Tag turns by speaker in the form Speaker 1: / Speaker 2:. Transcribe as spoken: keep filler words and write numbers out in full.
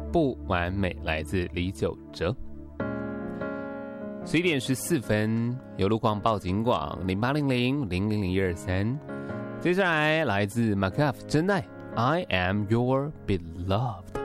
Speaker 1: 不完美，来自李玖哲。十一点十四分，有路况报警广零八零零零零零一二三。接下来来自 Macaf 真爱 I am your beloved。